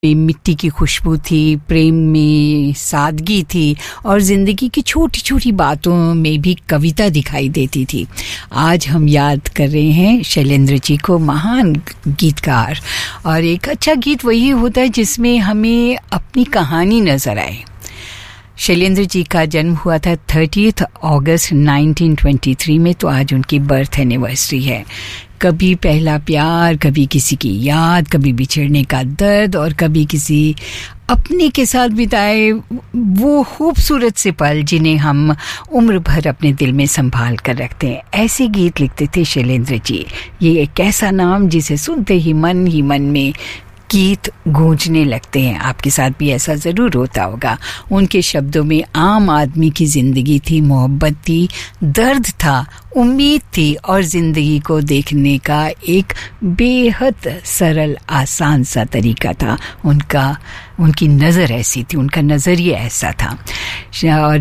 मिट्टी की खुशबू थी, प्रेम में सादगी थी और जिंदगी की छोटी छोटी बातों में भी कविता दिखाई देती थी। आज हम याद कर रहे हैं शैलेंद्र जी को, महान गीतकार। और एक अच्छा गीत वही होता है जिसमें हमें अपनी कहानी नजर आए। शैलेंद्र जी का जन्म हुआ था 30 अगस्त 1923 में, तो आज उनकी बर्थ एनिवर्सरी है। कभी पहला प्यार, कभी किसी की याद, कभी बिछड़ने का दर्द और कभी किसी अपने के साथ बिताए वो खूबसूरत से पल जिन्हें हम उम्र भर अपने दिल में संभाल कर रखते हैं। ऐसे गीत लिखते थे शैलेंद्र जी। ये एक ऐसा नाम जिसे सुनते ही मन में गीत गूंजने लगते हैं। आपके साथ भी ऐसा ज़रूर होता होगा। उनके शब्दों में आम आदमी की ज़िंदगी थी, मोहब्बत थी, दर्द था, उम्मीद थी और ज़िंदगी को देखने का एक बेहद सरल आसान सा तरीका था। उनकी नज़र ऐसी थी, उनका नज़रिया ऐसा था। और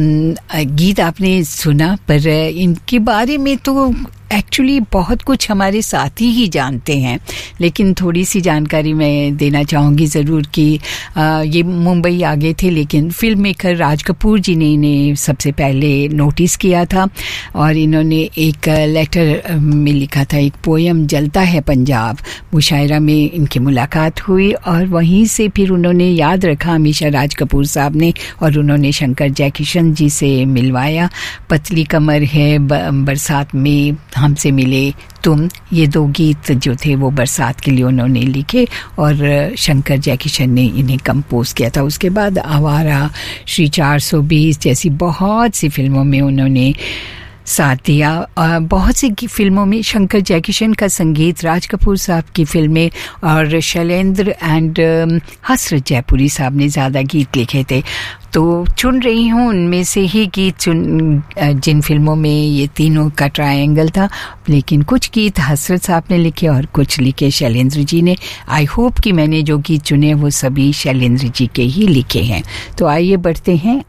गीत आपने सुना, पर इनके बारे में तो एक्चुअली बहुत कुछ हमारे साथी ही जानते हैं, लेकिन थोड़ी सी जानकारी मैं देना चाहूँगी ज़रूर कि ये मुंबई आ गए थे, लेकिन फिल्म मेकर राज कपूर जी ने इन्हें सबसे पहले नोटिस किया था और इन्होंने एक लेटर में लिखा था, एक पोयम जलता है पंजाब, मुशायरा में इनकी मुलाकात हुई और वहीं से फिर उन्होंने याद रखा हमेशा राज कपूर साहब ने, और उन्होंने शंकर जयकिशन जी से मिलवाया। पतली कमर है, बरसात में हमसे मिले तुम, ये दो गीत जो थे वो बरसात के लिए उन्होंने लिखे और शंकर जयकिशन ने इन्हें कंपोज किया था। उसके बाद आवारा, श्री 420 जैसी बहुत सी फिल्मों में उन्होंने साथ दिया। बहुत सी फिल्मों में शंकर जयकिशन का संगीत, राज कपूर साहब की फिल्में और शैलेंद्र एंड हसरत जयपुरी साहब ने ज़्यादा गीत लिखे थे। तो चुन रही हूँ उनमें से ही गीत जिन फिल्मों में ये तीनों का ट्रायंगल था, लेकिन कुछ गीत हसरत साहब ने लिखे और कुछ लिखे शैलेंद्र जी ने। आई होप कि मैंने जो गीत चुने वो सभी शैलेंद्र जी के ही लिखे हैं। तो आइए बढ़ते हैं।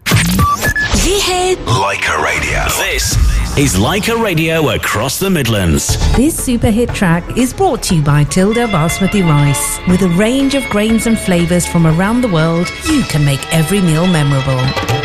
ये है Leica Radio. This is Leica Radio across the Midlands. This super hit track is brought to you by Tilda Basmati Rice. With a range of grains and flavours from around the world, you can make every meal memorable.